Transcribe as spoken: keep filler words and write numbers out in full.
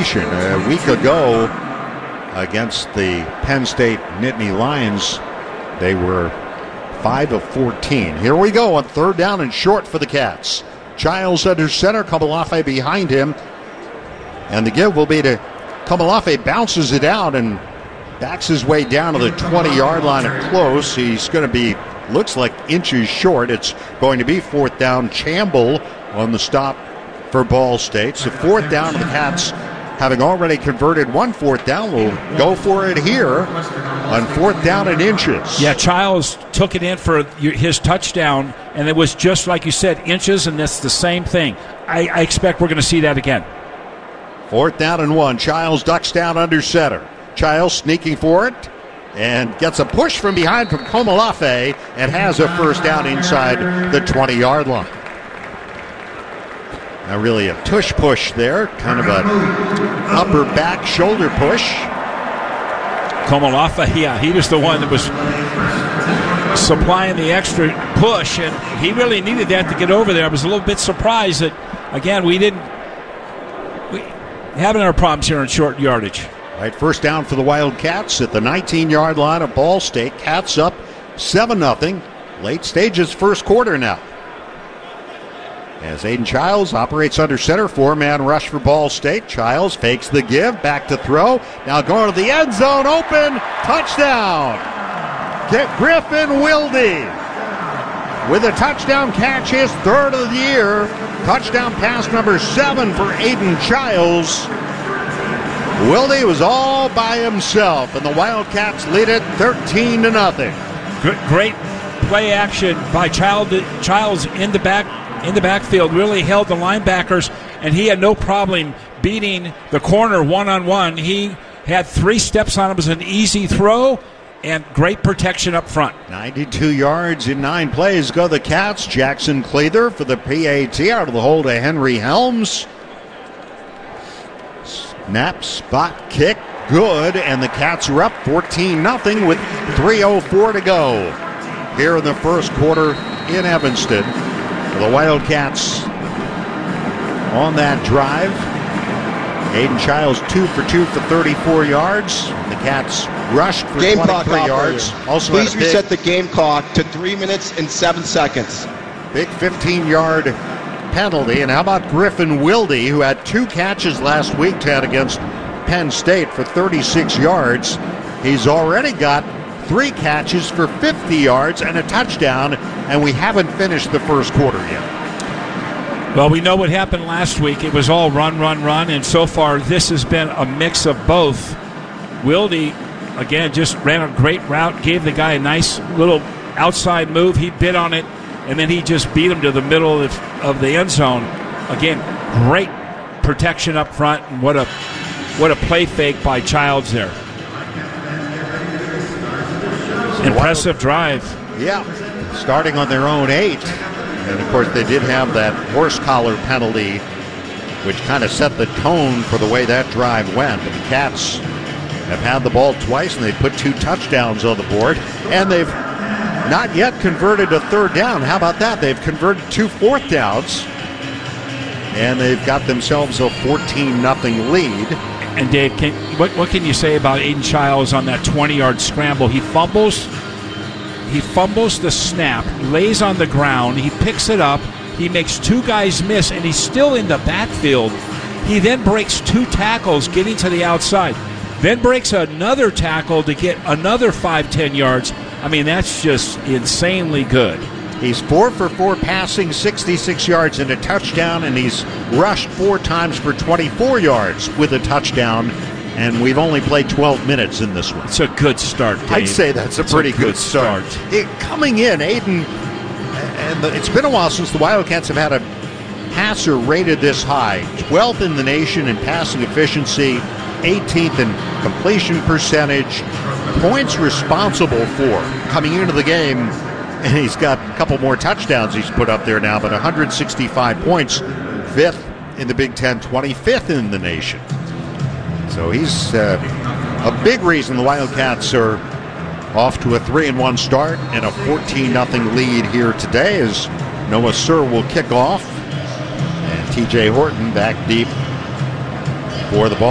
A week ago against the Penn State Nittany Lions, they were five of fourteen. Here we go on third down and short for the Cats. Childs under center, Kamalafe behind him. And the give will be to Kamalafe, bounces it out and backs his way down to the twenty-yard line at close. He's going to be, looks like inches short. It's going to be fourth down. Chamble on the stop for Ball State. So fourth down, the Cats, having already converted one fourth down, will go for it here on fourth down and inches. Yeah, Childs took it in for his touchdown, and it was just like you said, inches, and that's the same thing. I, I expect we're going to see that again. Fourth down and one. Childs ducks down under center. Childs sneaking for it and gets a push from behind from Komalafe and has a first down inside the twenty-yard line. Now really a tush push there, kind of a upper back shoulder push. Komalafe, yeah, he was the one that was supplying the extra push, and he really needed that to get over there. I was a little bit surprised that, again, we didn't we having our problems here in short yardage. All right, first down for the Wildcats at the nineteen-yard line of Ball State. Cats up seven nothing. Late stages first quarter now. As Aiden Childs operates under center, four-man rush for Ball State. Childs fakes the give, back to throw. Now going to the end zone, open, touchdown. Get Griffin Wilde with a touchdown catch, his third of the year. Touchdown pass number seven for Aiden Childs. Wilde was all by himself, and the Wildcats lead it thirteen to nothing. Great play action by Childs in the back. In the backfield, really held the linebackers, and he had no problem beating the corner one-on-one. He had three steps on him. It was an easy throw and great protection up front. ninety-two yards in nine plays go the Cats. Jackson Cleather for the P A T out of the hole to Henry Helms. Snap, spot, kick, good, and the Cats are up fourteen nothing with three oh four to go here in the first quarter in Evanston. The Wildcats on that drive. Aiden Childs two for two for thirty-four yards. The Cats rushed for game twenty-three yards. Also Please big, reset the game clock to three minutes and seven seconds. Big fifteen-yard penalty. And how about Griffin Wilde, who had two catches last week, Ted, against Penn State for thirty-six yards. He's already got three catches for fifty yards and a touchdown, and we haven't finished the first quarter yet. Well, we know what happened last week. It was all run, run, run, and so far this has been a mix of both. Wilde, again, just ran a great route, gave the guy a nice little outside move. He bit on it, and then he just beat him to the middle of, of the end zone. Again, great protection up front, and what a what a play fake by Childs there. Impressive drive. Yeah, starting on their own eight. And, of course, they did have that horse collar penalty, which kind of set the tone for the way that drive went. But the Cats have had the ball twice, and they put two touchdowns on the board. And they've not yet converted a third down. How about that? They've converted two fourth downs, and they've got themselves a fourteen nothing lead. And, Dave, can, what, what can you say about Aiden Childs on that twenty-yard scramble? He fumbles. He fumbles the snap, lays on the ground, he picks it up, he makes two guys miss, and he's still in the backfield. He then breaks two tackles getting to the outside, then breaks another tackle to get another five, ten yards. I mean, that's just insanely good. He's four for four passing, sixty-six yards and a touchdown, and he's rushed four times for twenty-four yards with a touchdown. And we've only played twelve minutes in this one. It's a good start, Dave. I'd say that's a it's pretty a good, good start. start. It, coming in, Aiden, and the, it's been a while since the Wildcats have had a passer rated this high. twelfth in the nation in passing efficiency, eighteenth in completion percentage, points responsible for coming into the game. And he's got a couple more touchdowns he's put up there now, but one hundred sixty-five points, fifth in the Big Ten, twenty-fifth in the nation. So he's uh, a big reason the Wildcats are off to a three and one start and a fourteen nothing lead here today as Noah Sir will kick off. And T J Horton back deep for the ball.